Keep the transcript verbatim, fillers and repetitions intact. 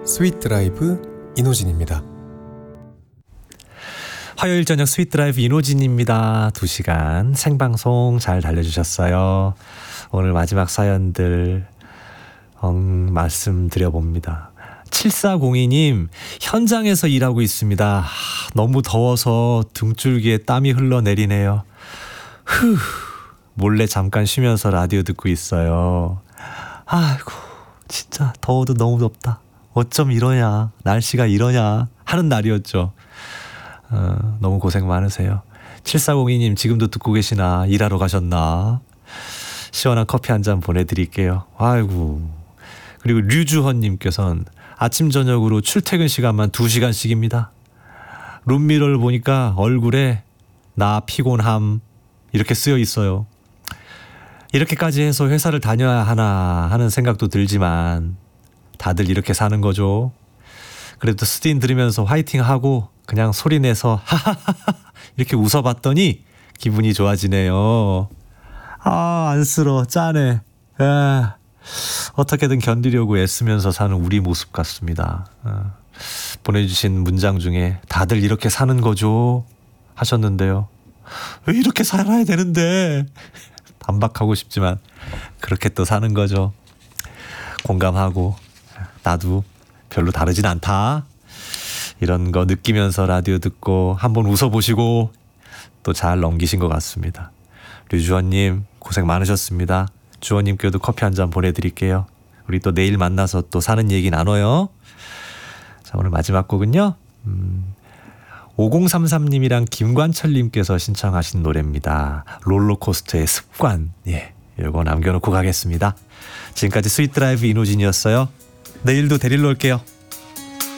스윗 드라이브 이노진입니다. 화요일 저녁 스윗 드라이브 이노진입니다. 두 시간 생방송 잘 달려주셨어요. 오늘 마지막 사연들 음, 말씀드려봅니다. 칠사공이 님, 현장에서 일하고 있습니다. 너무 더워서 등줄기에 땀이 흘러내리네요. 후, 몰래 잠깐 쉬면서 라디오 듣고 있어요. 아이고, 진짜 더워도 너무 덥다. 어쩜 이러냐, 날씨가 이러냐 하는 날이었죠. 어, 너무 고생 많으세요. 칠사공이 님, 지금도 듣고 계시나? 일하러 가셨나? 시원한 커피 한 잔 보내드릴게요. 아이고. 그리고 류주헌님께서는 아침 저녁으로 출퇴근 시간만 두 시간씩입니다. 룸미러를 보니까 얼굴에 나 피곤함 이렇게 쓰여 있어요. 이렇게까지 해서 회사를 다녀야 하나 하는 생각도 들지만 다들 이렇게 사는 거죠. 그래도 스딘 들으면서 화이팅하고 그냥 소리내서 하하하하 이렇게 웃어봤더니 기분이 좋아지네요. 아, 안쓰러워. 짠해. 아, 어떻게든 견디려고 애쓰면서 사는 우리 모습 같습니다. 아, 보내주신 문장 중에 다들 이렇게 사는 거죠 하셨는데요. 왜 이렇게 살아야 되는데? 반박하고 싶지만 그렇게 또 사는 거죠. 공감하고 나도 별로 다르진 않다. 이런 거 느끼면서 라디오 듣고 한번 웃어보시고 또 잘 넘기신 것 같습니다. 류주원님 고생 많으셨습니다. 주원님께도 커피 한 잔 보내드릴게요. 우리 또 내일 만나서 또 사는 얘기 나눠요. 자, 오늘 마지막 곡은요. 음, 오공삼삼 님이랑 김관철님께서 신청하신 노래입니다. 롤러코스터의 습관. 예, 이거 남겨놓고 가겠습니다. 지금까지 스윗 드라이브 이노진이었어요. 내일도 데리러 올게요.